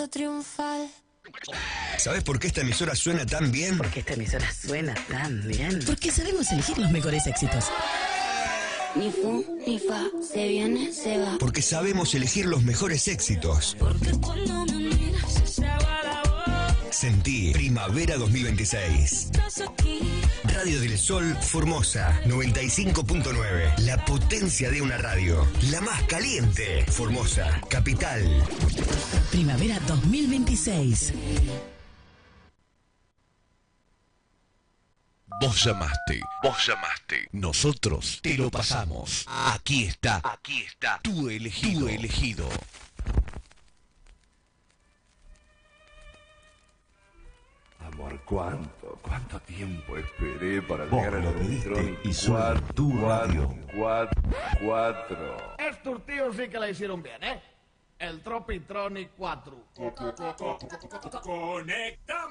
triunfal. ¿Sabes por qué esta emisora suena tan bien? Porque esta emisora suena tan bien. Porque sabemos elegir los mejores éxitos. Ni fu, ni fa, se viene, se va. Porque sabemos elegir los mejores éxitos. Porque cuando me miras se agua la voz. Sentí Primavera 2026. Estás aquí. Radio del Sol Formosa 95.9. La potencia de una radio. La más caliente. Formosa, capital. Primavera 2026. Vos llamaste, nosotros te lo pasamos. Aquí está, tu elegido. Amor, cuánto tiempo esperé para llegar al lo pediste y suena 4, tu radio. 4. Estos tíos sí que la hicieron bien, ¿eh? El Tropitronic 4. Conectamos.